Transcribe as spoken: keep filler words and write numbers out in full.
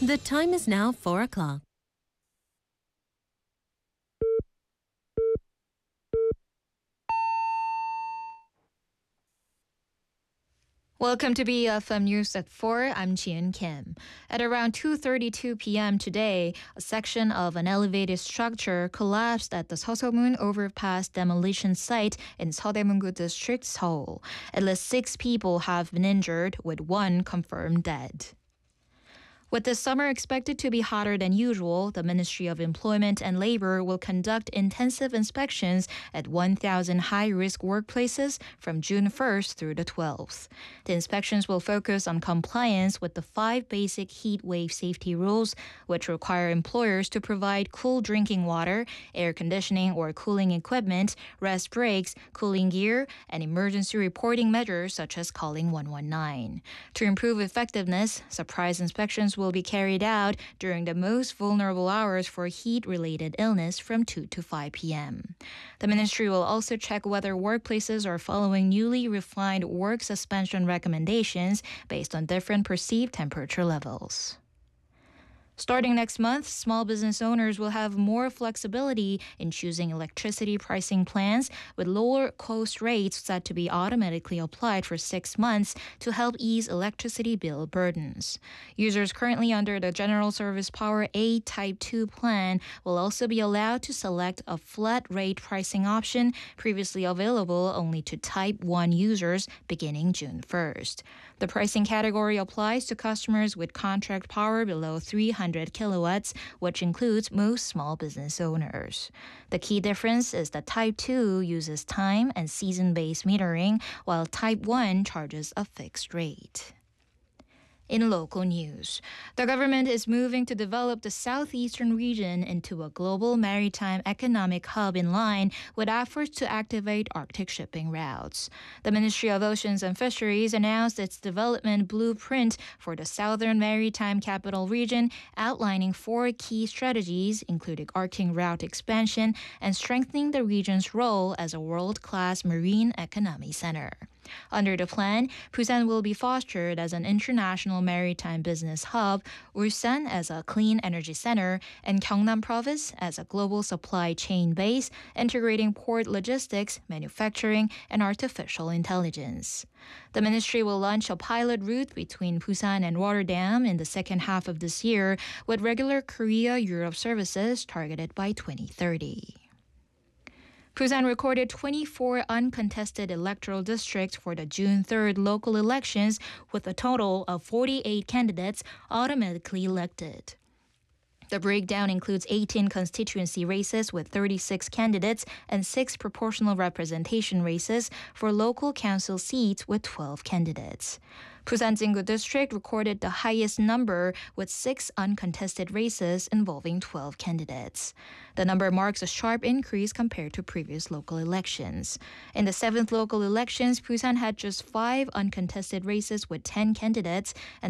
The time is now four o'clock. Welcome to B F M News at four. I'm Jian Kim. At around two thirty-two p.m. today, a section of an elevated structure collapsed at the Seosomun overpass demolition site in Seodaemun-gu District, Seoul. At least six people have been injured, with one confirmed dead. With the summer expected to be hotter than usual, the Ministry of Employment and Labor will conduct intensive inspections at one thousand high-risk workplaces from June first through the twelfth. The inspections will focus on compliance with the five basic heat wave safety rules, which require employers to provide cool drinking water, air conditioning or cooling equipment, rest breaks, cooling gear, and emergency reporting measures such as calling one one nine. To improve effectiveness, surprise inspections will be carried out during the most vulnerable hours for heat-related illness from two to five p.m. The ministry will also check whether workplaces are following newly refined work suspension recommendations based on different perceived temperature levels. Starting next month, small business owners will have more flexibility in choosing electricity pricing plans, with lower cost rates set to be automatically applied for six months to help ease electricity bill burdens. Users currently under the General Service Power A Type two plan will also be allowed to select a flat rate pricing option previously available only to Type one users beginning June first. The pricing category applies to customers with contract power below three hundred kilowatts, which includes most small business owners. The key difference is that Type two uses time and season-based metering, while Type one charges a fixed rate. In local news, the government is moving to develop the southeastern region into a global maritime economic hub in line with efforts to activate Arctic shipping routes. The Ministry of Oceans and Fisheries announced its development blueprint for the Southern Maritime Capital Region, outlining four key strategies, including Arctic route expansion and strengthening the region's role as a world-class marine economy center. Under the plan, Busan will be fostered as an international maritime business hub, Ulsan as a clean energy center, and Gyeongnam Province as a global supply chain base, integrating port logistics, manufacturing, and artificial intelligence. The ministry will launch a pilot route between Busan and Rotterdam in the second half of this year, with regular Korea-Europe services targeted by twenty thirty. Busan recorded twenty-four uncontested electoral districts for the June third local elections, with a total of forty-eight candidates automatically elected. The breakdown includes eighteen constituency races with thirty-six candidates and six proportional representation races for local council seats with twelve candidates. Busan Jinggu District recorded the highest number with six uncontested races involving twelve candidates. The number marks a sharp increase compared to previous local elections. In the seventh local elections, Busan had just five uncontested races with ten candidates, and